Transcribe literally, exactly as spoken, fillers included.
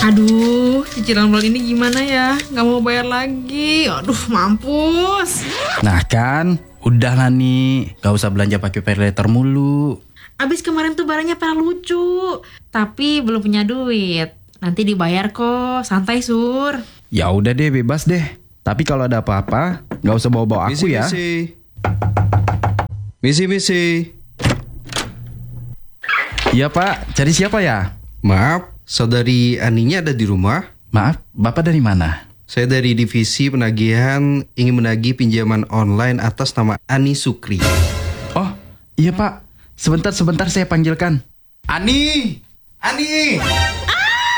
Aduh, cicilan bulan ini gimana ya? Nggak mau bayar lagi. Aduh, mampus. Nah kan, udah lah nih, gak usah belanja pakai paylater mulu. Abis kemarin tuh barangnya pada lucu, tapi belum punya duit. Nanti dibayar kok, santai Sur. Ya udah deh, bebas deh. Tapi kalau ada apa-apa, gak usah bawa-bawa aku Misi, ya. misi. Misi, misi. Iya Pak, cari siapa ya? Maaf, saudari Aninya ada di rumah? Maaf, Bapak dari mana? Saya dari divisi penagihan ingin menagih pinjaman online atas nama Ani Sukri. Oh, iya Pak. Sebentar-sebentar saya panggilkan. Ani! Ani!